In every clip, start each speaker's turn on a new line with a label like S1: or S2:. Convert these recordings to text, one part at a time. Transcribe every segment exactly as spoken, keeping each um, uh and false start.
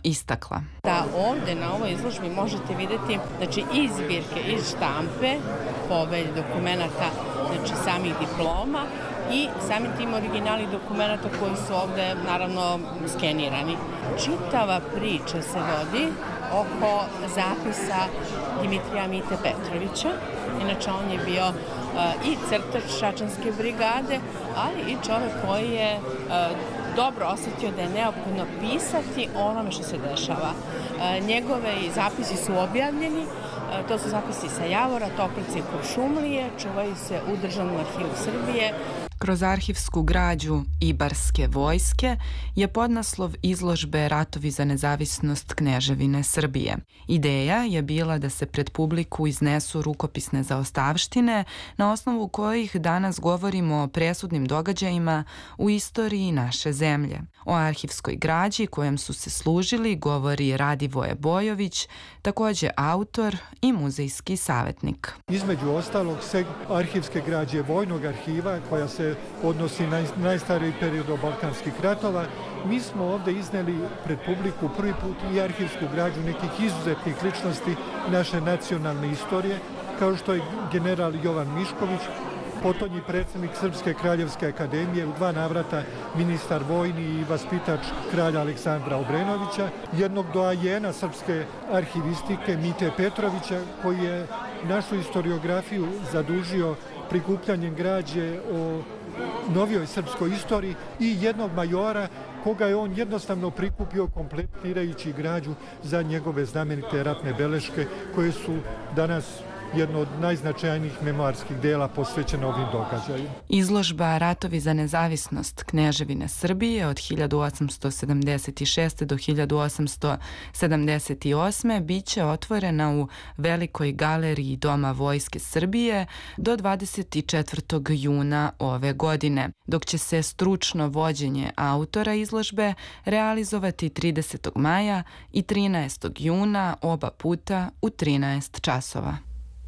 S1: istakla.
S2: Da ovde na ovoj izložbi možete vidjeti znači, iz zbirke, iz štampe, povelj dokumenta, znači samih diploma i samim tim originalnih dokumenta koji su ovde naravno skenirani. Čitava priča se vodi oko zapisa Dimitrija Mite Petrovića. Inače, on je bio uh, i crtač Šačanske brigade, ali i čovjek koji je uh, dobro osjetio da je neophodno pisati o onome što se dešava. Uh, njegove zapisi su objavljeni, uh, to su zapisi sa Javora, Toplice i Kuršumlije, čuvaju se u Državnom arhivu Srbije.
S1: Kroz arhivsku građu Ibarske vojske je podnaslov izložbe Ratovi za nezavisnost Kneževine Srbije. Ideja je bila da se pred publiku iznesu rukopisne zaostavštine na osnovu kojih danas govorimo o presudnim događajima u istoriji naše zemlje. O arhivskoj građi kojom su se služili govori Radivoje Bojović, takođe autor i muzejski savjetnik.
S3: Između ostalog, arhivske građe Vojnog arhiva koja se odnosi na najstariji period od Balkanskih ratova. Mi smo ovde izneli pred publiku prvi put i arhivsku građu nekih izuzetnih ličnosti naše nacionalne istorije, kao što je general Jovan Mišković, potonji predsjednik Srpske kraljevske akademije, u dva navrata ministar vojni i vaspitač kralja Aleksandra Obrenovića, jednog doajena srpske arhivistike Mite Petrovića, koji je našu historiografiju zadužio prikupljanjem građe o novijoj srpskoj istoriji i jednog majora koga je on jednostavno prikupio kompletirajući građu za njegove znamenite ratne beleške koje su danas jedno od najznačajnijih memoarskih dela posvećena ovim događajima.
S1: Izložba Ratovi za nezavisnost Kneževine Srbije od hiljadu osamsto sedamdeset šeste. do hiljadu osamsto sedamdeset osme. biće otvorena u Velikoj galeriji Doma Vojske Srbije do dvadeset četvrtog juna ove godine, dok će se stručno vođenje autora izložbe realizovati tridesetog maja i trinaestog juna, oba puta u trinaest časova.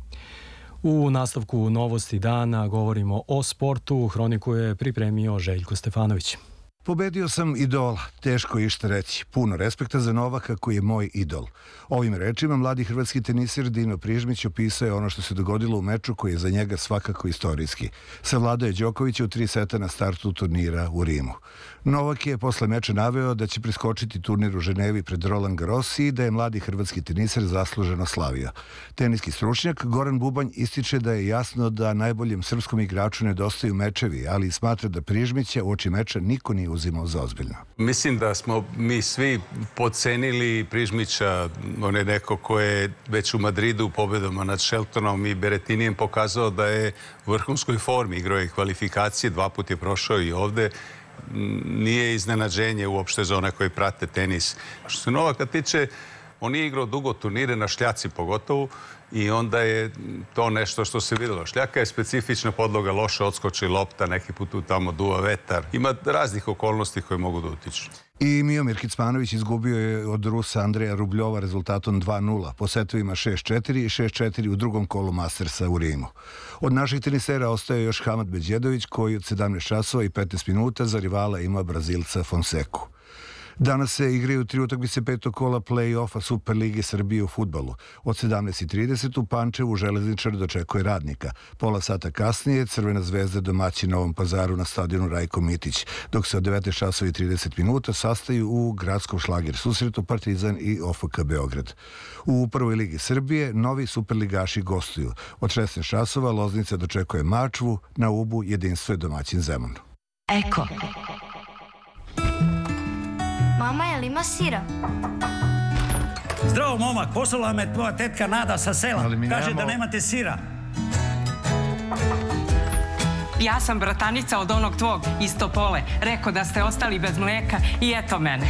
S4: U nastavku Novosti dana govorimo o sportu. Hroniku je pripremio Željko Stefanović.
S5: Pobedio sam idola, teško išta reći. Puno respekta za Novaka koji je moj idol. Ovim rečima mladi hrvatski tenisir Dino Prižmić opisao je ono što se dogodilo u meču koji je za njega svakako istorijski. Savladao je Đokovića u tri seta na startu turnira u Rimu. Novak je posle meča naveo da će preskočiti turnir u Ženevi pred Roland Garros i da je mladi hrvatski tenisir zasluženo slavio. Teniski stručnjak Goran Bubanj ističe da je jasno da najboljem srpskom igraču nedostaju mečevi, ali smatra da Prižmića uoči meča niko nije uzimao za ozbiljno.
S6: Mislim da smo mi svi podcenili Prižmića. On je neko ko je već u Madridu pobedama nad Sheltonom i Berettinijem pokazao da je u vrhunskoj formi. Igrao je kvalifikacije, dva put je prošao i ovde. Nije iznenađenje uopšte za one koji prate tenis. Što se Novaka tiče, on nije igrao dugo turnire, na šljaci pogotovo, i onda je to nešto što se videlo. Šljaka je specifična podloga, loše odskoči lopta, neki put tu tamo duva vetar. Ima raznih okolnosti koje mogu da utiču.
S5: I Miomir Kicmanović izgubio je od Rusa Andreja Rubljova rezultatom dva nula. Po setovima šest četiri i šest četiri u drugom kolu Mastersa u Rimu. Od naših tenisera ostaje još Hamad Beđedović koji od sedamnaest časova i petnaest minuta za rivala ima Brazilca Fonseku. Danas se igraju tri utakmice petog kola play-offa Superlige Srbije u fudbalu. Od sedamnaest i trideset u Pančevu Železničar dočekuje Radnika. Pola sata kasnije Crvena zvezda domaći Novom Pazaru na stadionu Rajko Mitić, dok se od devetnaest časova i trideset minuta sastaju u gradskom šlager susretu Partizan i O F K Beograd. U prvoj ligi Srbije novi superligaši gostuju. Od šesnaest časova Loznica dočekuje Mačvu, na Ubu jedinstvo je domaćin Zemun.
S7: Eko. Mama, je li ima sira?
S8: Zdravo, momak, poslala me tvoja tetka Nada sa sela. Kaže da nemate sira.
S9: Ja sam bratanica od onog tvog iz Topole. Rekao da ste ostali bez mleka i eto mene.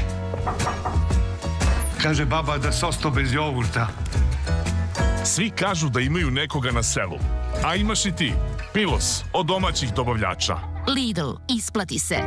S10: Kaže baba da se ostao bez jogurta.
S11: Svi kažu da imaju nekoga na selu. A imaš i ti. Pilos od domaćih dobavljača.
S7: Lidl, isplati se.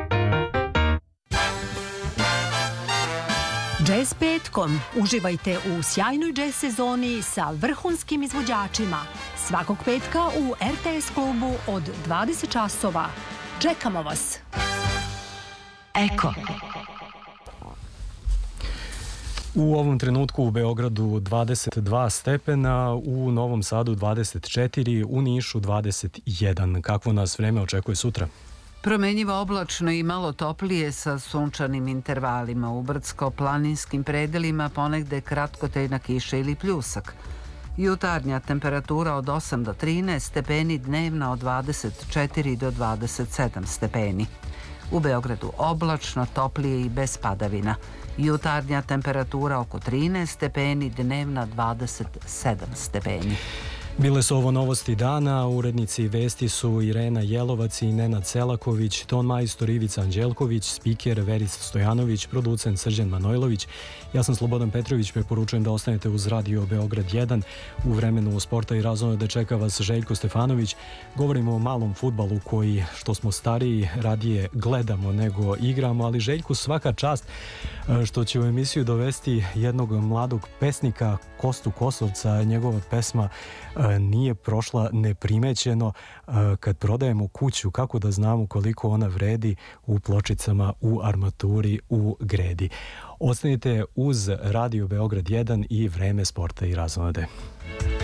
S12: Jazz petkom. Uživajte u sjajnoj jazz sezoni sa vrhunskim izvođačima. Svakog petka u R T S klubu od dvadeset časova. Čekamo vas.
S7: Eko.
S4: U ovom trenutku u Beogradu dvadeset dva stepena, u Novom Sadu dvadeset četiri, u Nišu dvadeset jedan. Kakvo nas vreme očekuje sutra?
S13: Promenjivo oblačno i malo toplije sa sunčanim intervalima. U brdsko-planinskim predelima ponegde kratkotrajna kiša ili pljusak. Jutarnja temperatura od osam do trinaest stepeni, dnevna od dvadeset četiri do dvadeset sedam stepeni. U Beogradu oblačno, toplije i bez padavina. Jutarnja temperatura oko trinaest stepeni, dnevna dvadeset sedam stepeni.
S4: Bile su ovo novosti dana, urednici vesti su Irena Jelovac i Nenad Selaković, ton majstor Ivica Anđelković, spiker Verica Stojanović, producent Srđan Manojlović. Ja sam Slobodan Petrović, preporučujem da ostanete uz Radio Beograd jedan. U vremenu sporta i razonode čeka vas Željko Stefanović. Govorimo o malom fudbalu koji, što smo stariji, radije gledamo nego igramo, ali Željku svaka čast što će u emisiju dovesti jednog mladog pesnika, Kostu Kosovca. Njegova pesma nije prošla neprimećeno. Kad prodajemo kuću, kako da znamo koliko ona vredi u pločicama, u armaturi, u gredi. Ostanite uz Radio Beograd jedan i vreme sporta i razonode.